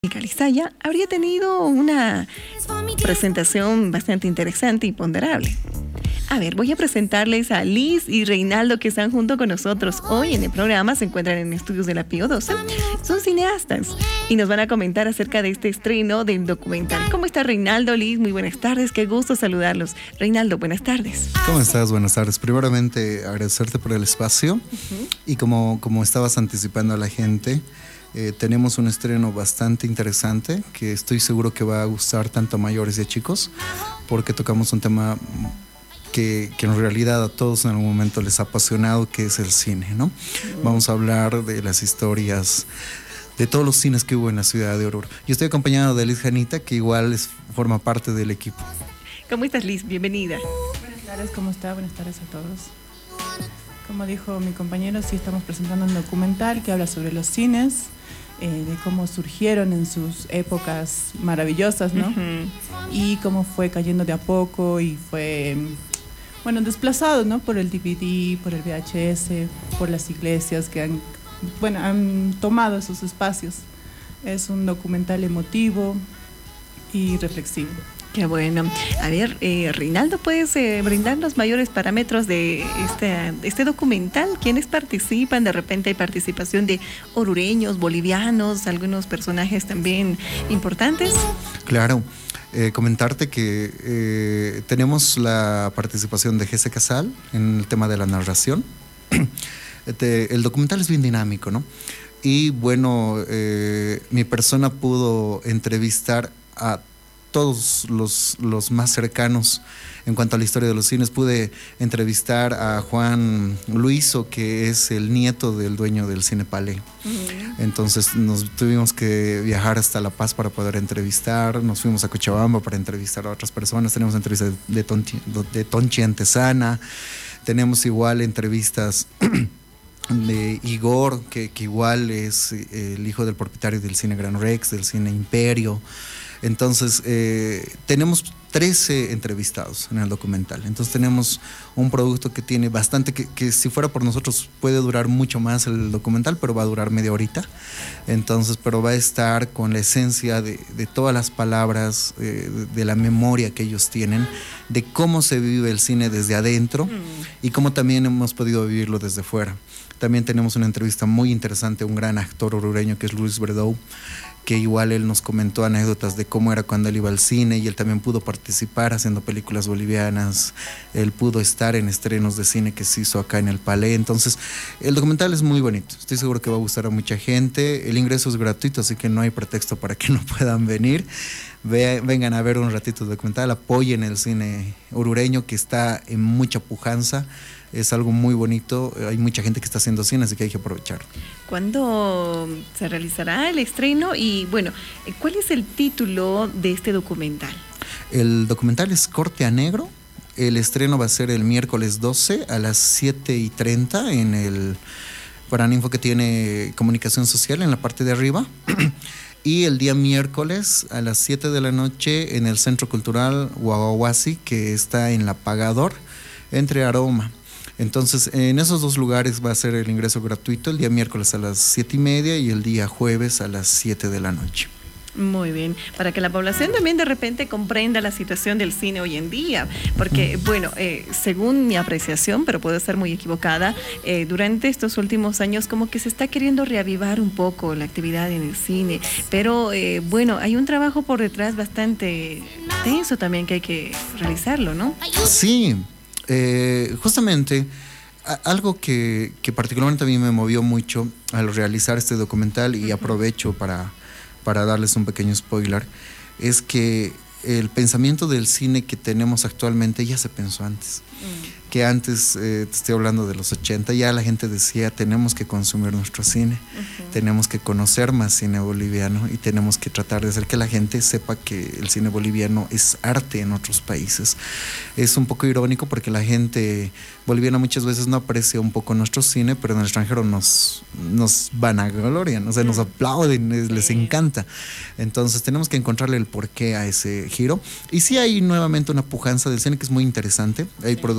Calizaya habría tenido una presentación bastante interesante y ponderable. A ver, voy a presentarles a Liz y Reinaldo, que están junto con nosotros hoy en el programa. Se encuentran en estudios de la Pío 12. Son cineastas y nos van a comentar acerca de este estreno del documental. ¿Cómo está Reinaldo, Liz? Muy buenas tardes, qué gusto saludarlos. Reinaldo, buenas tardes. ¿Cómo estás? Buenas tardes. Primeramente, agradecerte por el espacio. Y como estabas anticipando a la gente, tenemos un estreno bastante interesante que estoy seguro que va a gustar tanto a mayores y a chicos, porque tocamos un tema que en realidad a todos en algún momento les ha apasionado, que es el cine, ¿no? Vamos a hablar de las historias de todos los cines que hubo en la ciudad de Oruro. Yo estoy acompañado de Liz Janita, que igual forma parte del equipo. ¿Cómo estás, Liz? Bienvenida. Buenas tardes, ¿cómo está? Buenas tardes a todos. Como dijo mi compañero, sí estamos presentando un documental que habla sobre los cines, de cómo surgieron en sus épocas maravillosas, ¿no? Y cómo fue cayendo de a poco y fue, desplazado, ¿no? Por el DVD, por el VHS, por las iglesias que han tomado esos espacios. Es un documental emotivo y reflexivo. Qué bueno. A ver, Reinaldo, ¿puedes brindarnos mayores parámetros de este documental? ¿Quiénes participan? De repente hay participación de orureños, bolivianos, algunos personajes también importantes. Claro. Comentarte que tenemos la participación de Jesse Casal en el tema de la narración. El documental es bien dinámico, ¿no? Y bueno, mi persona pudo entrevistar a todos los más cercanos en cuanto a la historia de los cines. Pude entrevistar a Juan Luiso, que es el nieto del dueño del Cine Palais. Entonces nos tuvimos que viajar hasta La Paz para poder entrevistar. Nos fuimos a Cochabamba para entrevistar a otras personas. Tenemos entrevistas de Tonchi Antesana. Tenemos igual entrevistas de Igor, que igual es el hijo del propietario del Cine Gran Rex, del Cine Imperio. Entonces, tenemos 13 entrevistados en el documental. Entonces tenemos un producto que tiene bastante, que si fuera por nosotros puede durar mucho más el documental, pero va a durar media horita. Entonces, pero va a estar con la esencia de todas las palabras, de la memoria que ellos tienen, de cómo se vive el cine desde adentro y cómo también hemos podido vivirlo desde fuera. También tenemos una entrevista muy interesante a un gran actor orureño que es Luis Verdou, que igual él nos comentó anécdotas de cómo era cuando él iba al cine, y él también pudo participar haciendo películas bolivianas. Él pudo estar en estrenos de cine que se hizo acá en el Palais. Entonces el documental es muy bonito, estoy seguro que va a gustar a mucha gente. El ingreso es gratuito, así que no hay pretexto para que no puedan venir. Vengan a ver un ratito el documental, apoyen el cine orureño, que está en mucha pujanza. Es algo muy bonito, hay mucha gente que está haciendo cine, así que hay que aprovechar. ¿Cuándo se realizará el estreno? Y bueno, ¿cuál es el título de este documental? El documental es Corte a Negro. El estreno va a ser el miércoles 12 a las 7:30 en el Paraninfo, que tiene comunicación social en la parte de arriba. Y el día miércoles a las 7 de la noche en el Centro Cultural Guaguaguasi, que está en La Pagador, entre Aroma. Entonces, en esos dos lugares va a ser el ingreso gratuito, el día miércoles a las 7:30 y el día jueves a las 7 de la noche. Muy bien, para que la población también de repente comprenda la situación del cine hoy en día, porque según mi apreciación, pero puedo estar muy equivocada, durante estos últimos años como que se está queriendo reavivar un poco la actividad en el cine, pero hay un trabajo por detrás bastante tenso también que hay que realizarlo, ¿no? Sí, justamente algo que particularmente a mí me movió mucho al realizar este documental, y aprovecho para darles un pequeño spoiler, es que el pensamiento del cine que tenemos actualmente ya se pensó antes. Que antes, te estoy hablando de los 80, ya la gente decía: tenemos que consumir nuestro cine, tenemos que conocer más cine boliviano y tenemos que tratar de hacer que la gente sepa que el cine boliviano es arte en otros países. Es un poco irónico porque la gente boliviana muchas veces no aprecia un poco nuestro cine, pero en el extranjero nos vanaglorian, o sea, nos aplauden, les encanta. Entonces tenemos que encontrarle el porqué a ese giro. Y sí hay nuevamente una pujanza del cine que es muy interesante. Hay producciones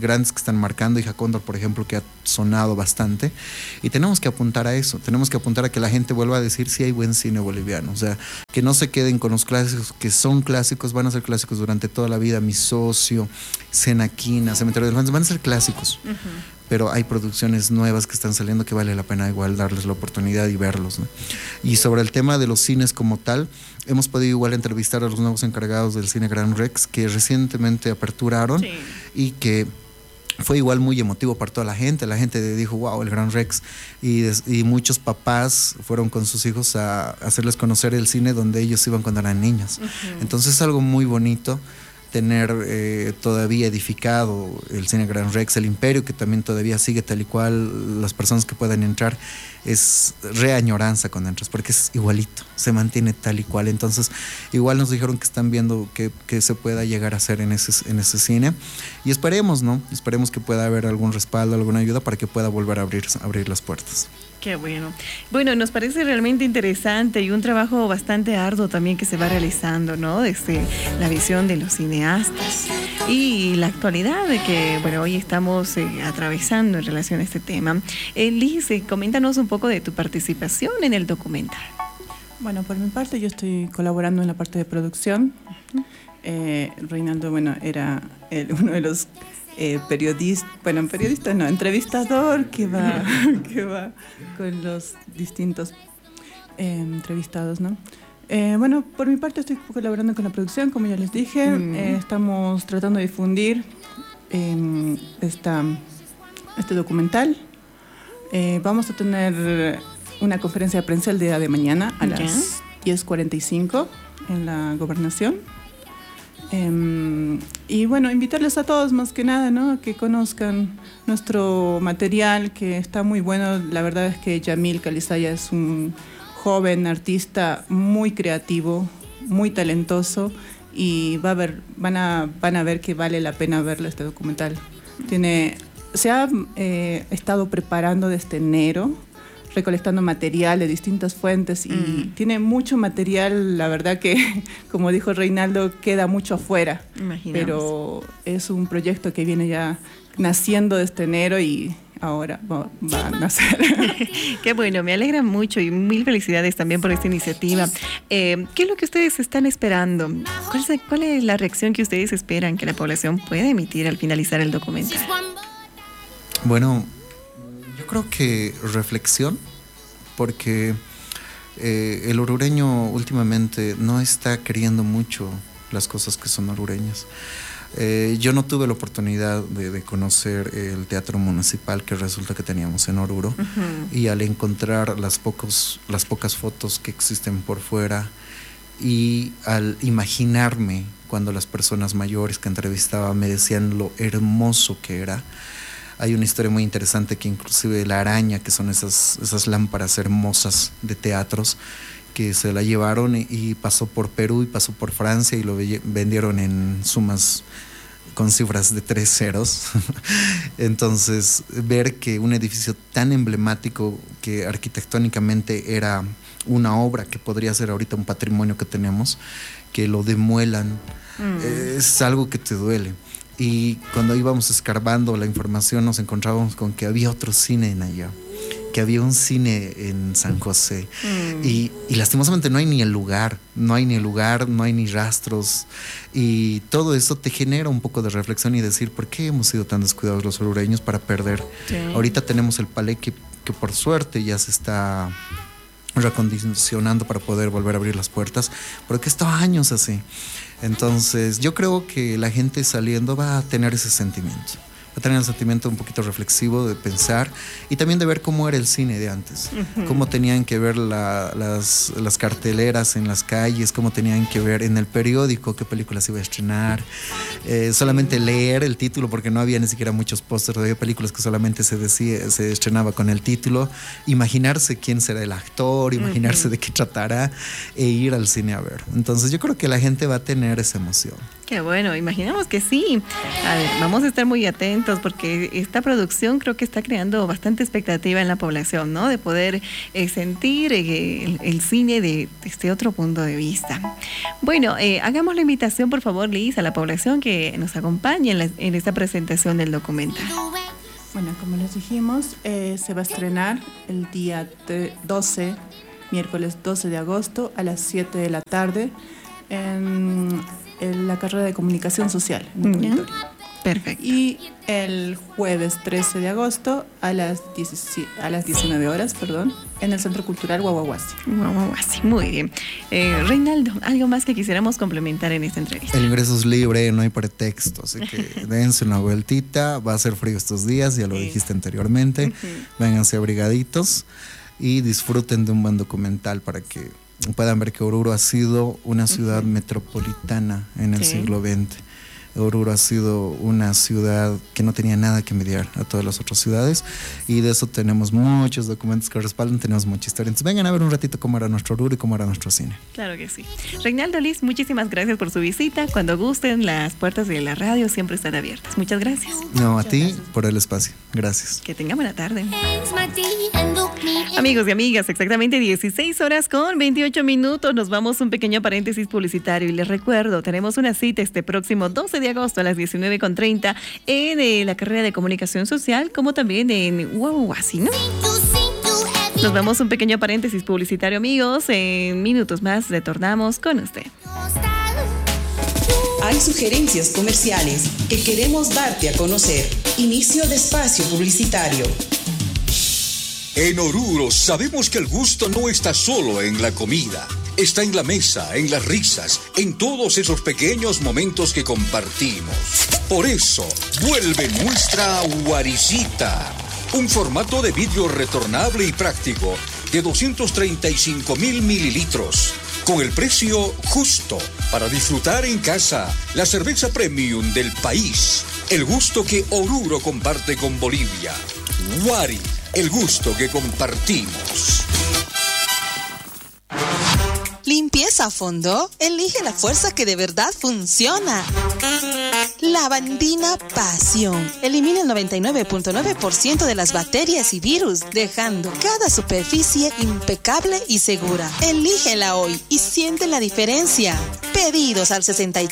grandes que están marcando, Hija Cóndor, por ejemplo, que ha sonado bastante, y tenemos que apuntar a eso, tenemos que apuntar a que la gente vuelva a decir si hay buen cine boliviano, o sea, que no se queden con los clásicos, que son clásicos, van a ser clásicos durante toda la vida. Mi Socio, Cenaquina, Cementerio de Elefantes, van a ser clásicos. Pero hay producciones nuevas que están saliendo que vale la pena igual darles la oportunidad y verlos, ¿no? Y sobre el tema de los cines como tal, hemos podido igual entrevistar a los nuevos encargados del Cine Gran Rex, que recientemente aperturaron, sí, y que fue igual muy emotivo para toda la gente dijo, wow, el Gran Rex, y muchos papás fueron con sus hijos a hacerles conocer el cine donde ellos iban cuando eran niños. Entonces es algo muy bonito tener todavía edificado el Cine Gran Rex, el Imperio, que también todavía sigue tal y cual. Las personas que puedan entrar, es reañoranza cuando entras, porque es igualito, se mantiene tal y cual. Entonces igual nos dijeron que están viendo que se pueda llegar a hacer en ese cine, y esperemos, ¿no? Esperemos que pueda haber algún respaldo, alguna ayuda para que pueda volver a abrir las puertas. Qué bueno. Bueno, nos parece realmente interesante y un trabajo bastante arduo también que se va realizando, ¿no? Desde la visión de los cineastas y la actualidad de que, bueno, hoy estamos atravesando en relación a este tema. Liz, coméntanos un poco de tu participación en el documental. Bueno, por mi parte yo estoy colaborando en la parte de producción. Reinaldo, bueno, era uno de los entrevistador que va con los distintos entrevistados, ¿no? Bueno, por mi parte estoy colaborando con la producción, como ya les dije. Estamos tratando de difundir este documental. Vamos a tener una conferencia de prensa el día de mañana a las 10:45 en la Gobernación. Y bueno, invitarles a todos más que nada, ¿no? Que conozcan nuestro material, que está muy bueno. La verdad es que Yamil Calizaya es un joven artista muy creativo, muy talentoso, y van a ver que vale la pena verle este documental. Se ha estado preparando desde enero, recolectando material de distintas fuentes, y tiene mucho material. La verdad que, como dijo Reinaldo, queda mucho afuera. Imaginamos. Pero es un proyecto que viene ya naciendo desde enero y ahora va a nacer. Qué bueno, me alegra mucho y mil felicidades también por esta iniciativa. ¿Qué es lo que ustedes están esperando? ¿Cuál es la reacción que ustedes esperan que la población pueda emitir al finalizar el documental? Bueno, yo creo que reflexión, porque el orureño últimamente no está queriendo mucho las cosas que son orureñas. Yo no tuve la oportunidad de conocer el teatro municipal que resulta que teníamos en Oruro, y al encontrar las pocas fotos que existen por fuera, y al imaginarme cuando las personas mayores que entrevistaba me decían lo hermoso que era. Hay una historia muy interesante que inclusive la araña, que son esas lámparas hermosas de teatros, que se la llevaron y pasó por Perú y pasó por Francia y lo vendieron en sumas con cifras de 3 ceros. Entonces, ver que un edificio tan emblemático, que arquitectónicamente era una obra que podría ser ahorita un patrimonio que tenemos, que lo demuelan, es algo que te duele. Y cuando íbamos escarbando la información nos encontrábamos con que había otro cine en allá, que había un cine en San José, y lastimosamente no hay ni el lugar, no hay ni rastros, y todo eso te genera un poco de reflexión y decir, ¿por qué hemos sido tan descuidados los orureños para perder? Sí. Ahorita tenemos el Palais que por suerte ya se está recondicionando para poder volver a abrir las puertas, pero que está años así. Entonces yo creo que la gente saliendo va a tener ese sentimiento. Va a tener el sentimiento un poquito reflexivo de pensar y también de ver cómo era el cine de antes, cómo tenían que ver las carteleras en las calles, cómo tenían que ver en el periódico qué películas iba a estrenar, solamente leer el título, porque no había ni siquiera muchos pósters, había películas que solamente se estrenaba con el título, imaginarse quién será el actor, imaginarse de qué tratará e ir al cine a ver. Entonces yo creo que la gente va a tener esa emoción. Qué bueno, imaginamos que sí. A ver, vamos a estar muy atentos porque esta producción creo que está creando bastante expectativa en la población, ¿no? De poder sentir el cine de este otro punto de vista. Bueno, hagamos la invitación, por favor, Liz, a la población que nos acompañe en esta presentación del documental. Bueno, como les dijimos, se va a estrenar el día 12, miércoles 12 de agosto a las 7 de la tarde en la carrera de comunicación social. Perfecto. Y el jueves 13 de agosto a las 19 horas, en el Centro Cultural Guaguaguasi. Guaguaguasi, muy bien. Reinaldo, ¿algo más que quisiéramos complementar en esta entrevista? El ingreso es libre, no hay pretexto, así que dense una vueltita. Va a ser frío estos días, ya lo dijiste anteriormente. Vénganse abrigaditos y disfruten de un buen documental para que puedan ver que Oruro ha sido una ciudad metropolitana en el siglo XX. Oruro ha sido una ciudad que no tenía nada que envidiar a todas las otras ciudades, y de eso tenemos muchos documentos que respaldan, tenemos mucha historia. Entonces vengan a ver un ratito cómo era nuestro Oruro y cómo era nuestro cine. Claro que sí. Reinaldo, Liz, muchísimas gracias por su visita. Cuando gusten, las puertas de la radio siempre están abiertas. Muchas gracias. No, a ti por el espacio. Gracias. Que tengan buena tarde. Amigos y amigas, exactamente 16 horas con 28 minutos. Nos vamos a un pequeño paréntesis publicitario y les recuerdo, tenemos una cita este próximo 12 de agosto a las 19:30 en la carrera de comunicación social, como también en Guaguaguasi, ¿no? Nos vamos a un pequeño paréntesis publicitario, amigos. En minutos más retornamos con usted. Hay sugerencias comerciales que queremos darte a conocer. Inicio de espacio publicitario. En Oruro sabemos que el gusto no está solo en la comida. Está en la mesa, en las risas, en todos esos pequeños momentos que compartimos. Por eso, vuelve nuestra Guaricita. Un formato de vidrio retornable y práctico de 235,000 mililitros. Con el precio justo para disfrutar en casa la cerveza premium del país. El gusto que Oruro comparte con Bolivia. Guari, el gusto que compartimos. ¿Limpieza a fondo? Elige la fuerza que de verdad funciona. Lavandina Pasión. Elimina el 99.9% de las bacterias y virus, dejando cada superficie impecable y segura. Elígela hoy y siente la diferencia. Pedidos al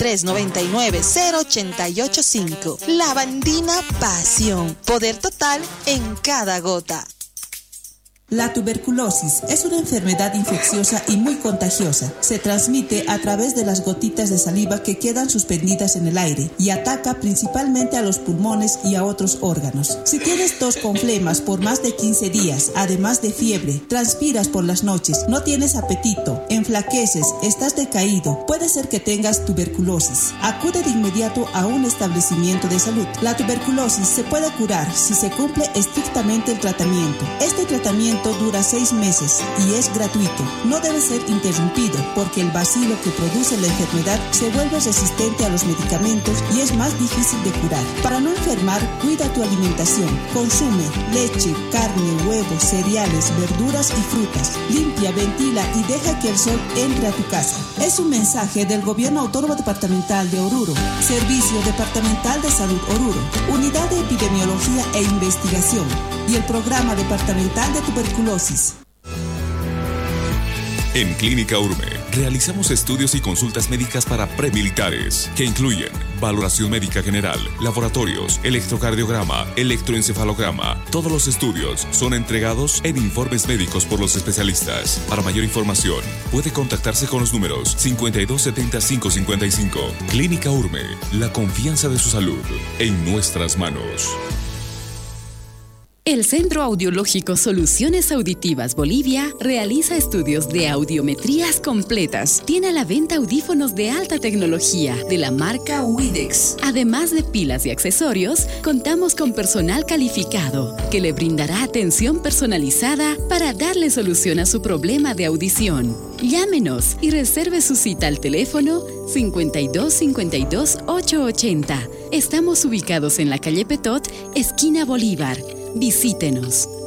6399-0885. Lavandina Pasión. Poder total en cada gota. La tuberculosis es una enfermedad infecciosa y muy contagiosa. Se transmite a través de las gotitas de saliva que quedan suspendidas en el aire y ataca principalmente a los pulmones y a otros órganos. Si tienes tos con flemas por más de 15 días, además de fiebre, transpiras por las noches, no tienes apetito, enflaqueces, estás decaído, puede ser que tengas tuberculosis. Acude de inmediato a un establecimiento de salud. La tuberculosis se puede curar si se cumple estrictamente el tratamiento. Este tratamiento dura 6 meses y es gratuito. No debe ser interrumpido porque el bacilo que produce la enfermedad se vuelve resistente a los medicamentos y es más difícil de curar. Para no enfermar, cuida tu alimentación. Consume leche, carne, huevos, cereales, verduras y frutas. Limpia, ventila y deja que el sol entre a tu casa. Es un mensaje del Gobierno Autónomo Departamental de Oruro, Servicio Departamental de Salud Oruro, Unidad de Epidemiología e Investigación y el Programa Departamental de Tuberculosis. En Clínica Urme realizamos estudios y consultas médicas para premilitares que incluyen valoración médica general, laboratorios, electrocardiograma, electroencefalograma. Todos los estudios son entregados en informes médicos por los especialistas. Para mayor información, puede contactarse con los números 5270-555. Clínica Urme, la confianza de su salud en nuestras manos. El Centro Audiológico Soluciones Auditivas Bolivia realiza estudios de audiometrías completas. Tiene a la venta audífonos de alta tecnología de la marca Widex. Además de pilas y accesorios, contamos con personal calificado que le brindará atención personalizada para darle solución a su problema de audición. Llámenos y reserve su cita al teléfono 5252-880. Estamos ubicados en la calle Petot, esquina Bolívar. Visítenos.